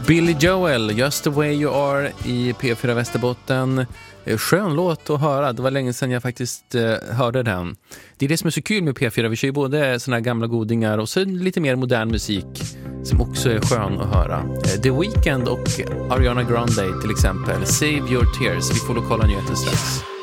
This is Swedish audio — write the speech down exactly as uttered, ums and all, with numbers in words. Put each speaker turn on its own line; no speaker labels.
Billy Joel, Just the way you are i P fyra Västerbotten. Skön låt att höra. Det var länge sedan jag faktiskt eh, hörde den. Det är det som är så kul med P fyra. Vi kör ju både såna här gamla godingar och så lite mer modern musik som också är skön att höra. Eh, The Weeknd och Ariana Grande till exempel. Save Your Tears. Vi får lokala nyheter strax.